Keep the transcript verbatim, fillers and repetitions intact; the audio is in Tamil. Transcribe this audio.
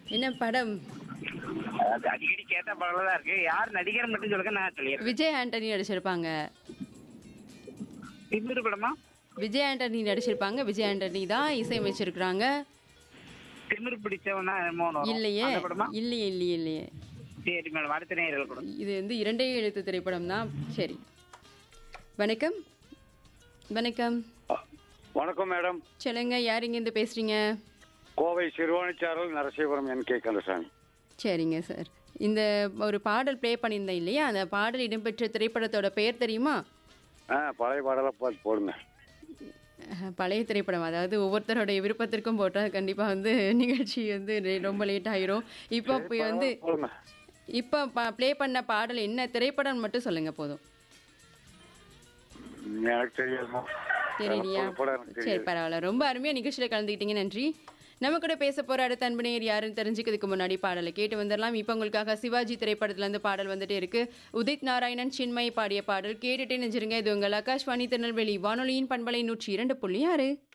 என்ன படம்? அது அடிக்கடி கேட்ட படம் தான் இருக்கு. யார் நடிகர் மட்டும் சொல்லுங்க, நான் சொல்லிடுறேன். விஜய் ஆண்டனி நடிச்சிருப்பாங்க. திமிரு படமா? விஜய் ஆண்டனி நடிச்சிருப்பாங்க. விஜய் ஆண்டனி தான் இசையமைச்சிருக்கிறாங்க. திமிரு பிடிச்சவனா மோனோ இல்லையே அந்த படமா? இல்லையே இல்லையே இல்லையே சரி மேடம், அடுத்த நேயர்கள் படம். இது வந்து இரண்டே எழுத்து திரைப்படம் தான். சரி, வணக்கம். வணக்கம், வணக்கம் மேடம். சொல்லுங்க, யார் இங்கேருந்து பேசுறீங்க? Kovai சிறுவாணிச்சாரல் Narasipuram N K Kandasamy. சரிங்க சார், இந்த ஒரு பாடல் ப்ளே பண்ணியிருந்தேன் இல்லையா, அந்த பாடல் இடம்பெற்ற திரைப்படத்தோட பெயர் தெரியுமா? ஆ பழைய பாடலை பார்த்து போடுங்க. அஹ், பழைய திரைப்படம், அதாவது ஒவ்வொருத்தருடைய விருப்பத்திற்கும் போட்டால் கண்டிப்பாக வந்து நிகழ்ச்சி வந்து ரெ- ரொம்ப லேட் ஆயிரும். இப்போ இப்போ வந்து போடுங்க. இப்போ ப்ளே பண்ண பாடல் என்ன திரைப்படம் மட்டும் சொல்லுங்க போதும். எனக்கு தெரியாதுமா. தெரியலையா? படம் எனக்கு சரி, தெரியாது. பரவாயில்ல. ரொம்ப அருமையாக நிகழ்ச்சியில் கலந்துக்கிட்டீங்க, நன்றி. நம்ம கூட பேச போகிற அடுத்த அன்பு நேயர் யாருன்னு தெரிஞ்சுக்கிறதுக்கு முன்னாடி பாடலை கேட்டு வந்துடலாம். இப்போ உங்களுக்காக சிவாஜி திரைப்படத்துலேருந்து பாடல் வந்துட்டே இருக்கு. உதித் நாராயணன் சின்மயி பாடிய பாடல் கேட்டுட்டே நெஞ்சிருங்க. இது உங்கள் ஆகாஷ்வாணி திருநெல்வேலி வானொலியின் பண்பலை நூற்றி இரண்டு புள்ளி ஆறு.